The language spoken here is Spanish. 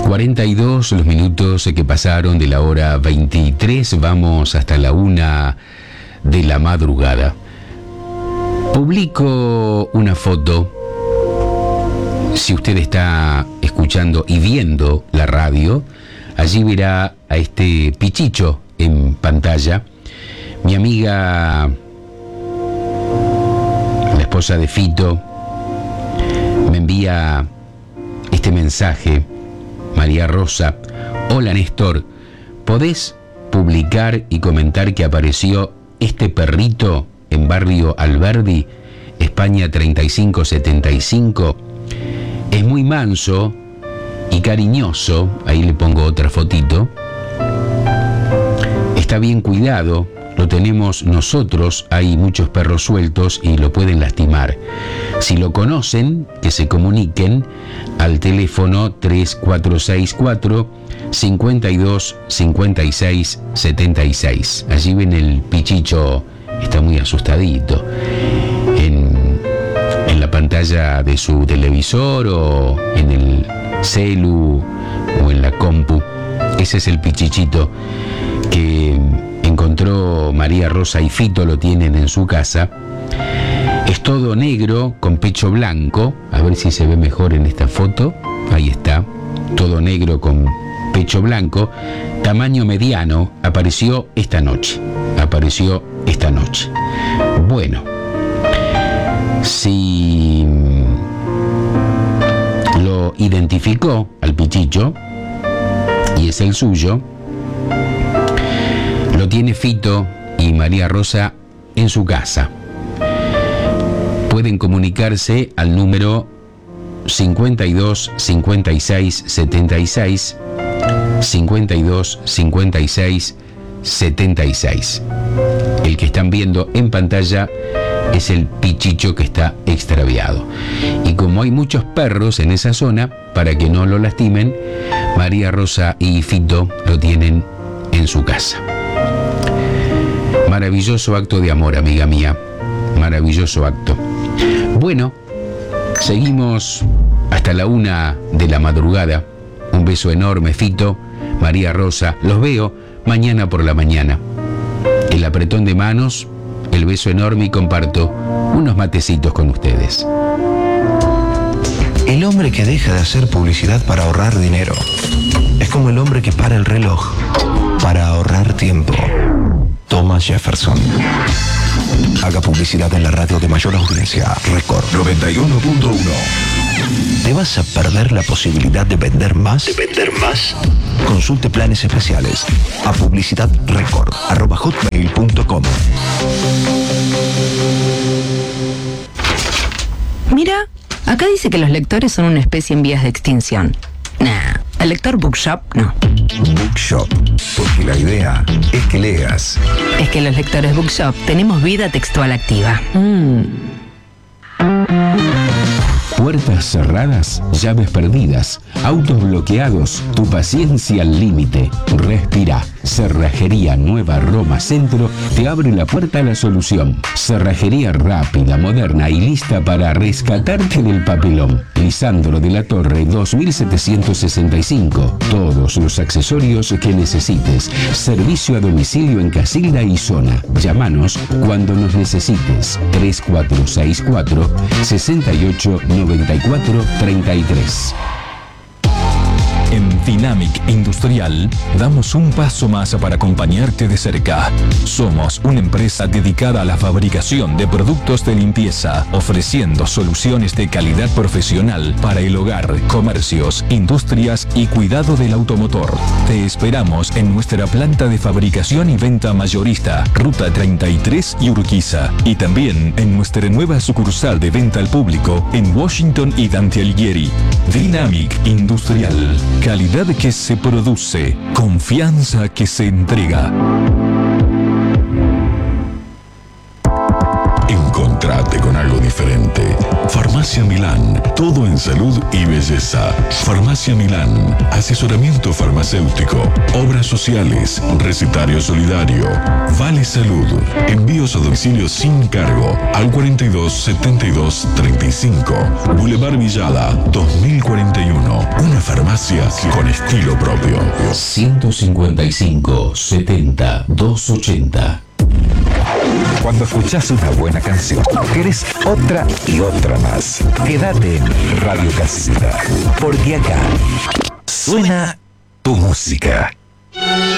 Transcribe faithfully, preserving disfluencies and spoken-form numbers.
cuarenta y dos los minutos que pasaron de la hora veintitrés, vamos hasta la una de la madrugada. Publico una foto, si usted está escuchando y viendo la radio, allí verá a este pichicho en pantalla. Mi amiga, la esposa de Fito, me envía este mensaje. María Rosa: hola Néstor, ¿podés publicar y comentar que apareció este perrito en barrio Alberdi, España treinta y cinco setenta y cinco? Es muy manso y cariñoso, ahí le pongo otra fotito. Está bien cuidado, lo tenemos nosotros, hay muchos perros sueltos y lo pueden lastimar. Si lo conocen, que se comuniquen al teléfono tres cuatro seis cuatro, cinco dos, cinco seis, siete seis. Allí ven el pichicho, está muy asustadito. En, en la pantalla de su televisor o en el celu o en la compu. Ese es el pichichito que encontró María Rosa y Fito, lo tienen en su casa. Es todo negro con pecho blanco, a ver si se ve mejor en esta foto, ahí está, todo negro con pecho blanco, tamaño mediano, apareció esta noche, apareció esta noche. Bueno, si lo identificó al pichicho y es el suyo, lo tiene Fito y María Rosa en su casa. Pueden comunicarse al número cinco dos, cinco seis, siete seis, cinco dos, cinco seis, siete seis. El que están viendo en pantalla es el pichicho que está extraviado. Y como hay muchos perros en esa zona, para que no lo lastimen, María Rosa y Fito lo tienen en su casa. Maravilloso acto de amor, amiga mía. Maravilloso acto. Bueno, seguimos hasta la una de la madrugada. Un beso enorme, Fito, María Rosa. Los veo mañana por la mañana. El apretón de manos, el beso enorme y comparto unos matecitos con ustedes. El hombre que deja de hacer publicidad para ahorrar dinero es como el hombre que para el reloj para ahorrar tiempo. Thomas Jefferson. Haga publicidad en la radio de mayor audiencia. Record noventa y uno punto uno. ¿Te vas a perder la posibilidad de vender más? ¿De vender más? Consulte planes especiales a publicidadrecord arroba hotmail punto com. Mira, acá dice que los lectores son una especie en vías de extinción. Nah, el lector Bookshop no. Bookshop, porque la idea es que leas. Es que los lectores Bookshop tenemos vida textual activa. Mm. Puertas cerradas, llaves perdidas, autos bloqueados, tu paciencia al límite. Respira. Cerrajería Nueva Roma Centro te abre la puerta a la solución. Cerrajería rápida, moderna y lista para rescatarte del papelón. Lisandro de la Torre dos mil setecientos sesenta y cinco. Todos los accesorios que necesites. Servicio a domicilio en Casilda y zona. Llámanos cuando nos necesites. tres cuatro seis cuatro, seis ocho nueve cuatro tres tres. En Dynamic Industrial damos un paso más para acompañarte de cerca. Somos una empresa dedicada a la fabricación de productos de limpieza, ofreciendo soluciones de calidad profesional para el hogar, comercios, industrias y cuidado del automotor. Te esperamos en nuestra planta de fabricación y venta mayorista, Ruta treinta y tres y Urquiza, y también en nuestra nueva sucursal de venta al público en Washington y Dante Alighieri. Dynamic Industrial. Calidad que se produce, confianza que se entrega. Encontrate con algo diferente. Farmacia Milán Todo en salud y belleza. Farmacia Milán. Asesoramiento farmacéutico. Obras sociales. Recetario solidario. Vale Salud. Envíos a domicilio sin cargo. Al cuarenta y dos, setenta y dos, treinta y cinco. Boulevard Villada, dos mil cuarenta y uno. Una farmacia con estilo propio. ciento cincuenta y cinco, setenta, doscientos ochenta. Cuando escuchás una buena canción, querés otra y otra más. Quédate en Radio Casita, porque acá suena tu música.